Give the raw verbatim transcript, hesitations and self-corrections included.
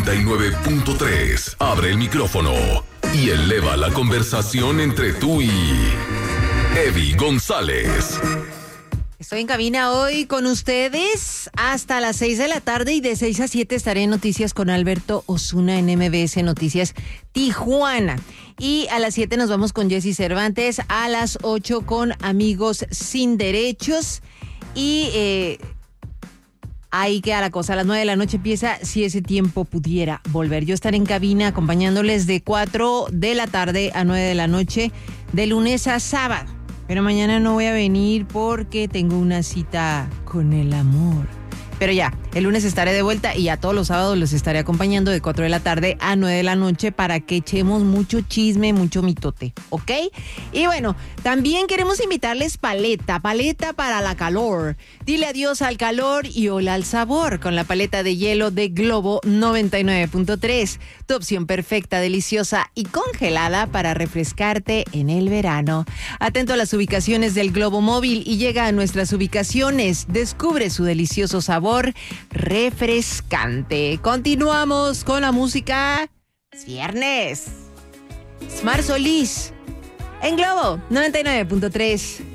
noventa y nueve punto tres. Abre el micrófono y eleva la conversación entre tú y Evi González. Estoy en cabina hoy con ustedes hasta las seis de la tarde y de seis a siete estaré en Noticias con Alberto Osuna en M B S Noticias Tijuana. Y a las siete nos vamos con Jessy Cervantes, a las ocho con Amigos Sin Derechos y eh, ahí queda la cosa. A las nueve de la noche empieza Si ese tiempo pudiera volver. Yo estaré en cabina acompañándoles de cuatro de la tarde a nueve de la noche de lunes a sábado. Pero mañana no voy a venir porque tengo una cita con el amor. Pero ya, el lunes estaré de vuelta y a todos los sábados los estaré acompañando de cuatro de la tarde a nueve de la noche para que echemos mucho chisme, mucho mitote, ¿ok? Y bueno, también queremos invitarles paleta, paleta para la calor. Dile adiós al calor y hola al sabor con la paleta de hielo de Globo noventa y nueve punto tres. Tu opción perfecta, deliciosa y congelada para refrescarte en el verano. Atento a las ubicaciones del Globo Móvil y llega a nuestras ubicaciones. Descubre su delicioso sabor refrescante. Continuamos con la música. Es viernes. Smart Solís en Globo noventa y nueve punto tres.